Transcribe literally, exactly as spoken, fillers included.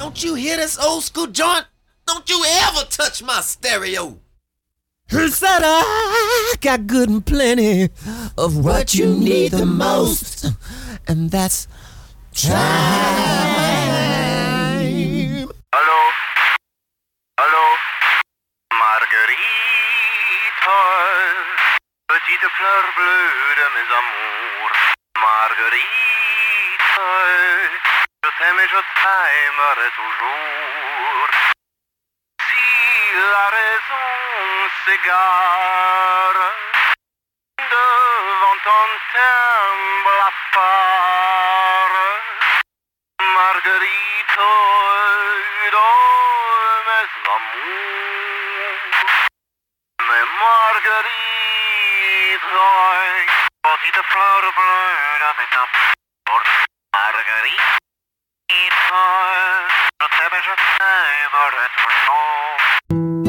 Don't you hear this old school joint? Don't you ever touch my stereo. He said I got good and plenty of what you need the most, and that's time. Allô? Allô? Marguerite, petite fleur bleue de mes amours. Marguerite, je t'aime et je t'aimerai toujours. Si la raison s'égare devant ton timbre blafard, Marguerite, dans mes amours, mais Marguerite, petite fleur bleue de mes amours, Marguerite, je t'aime et je t'aimerai toujours.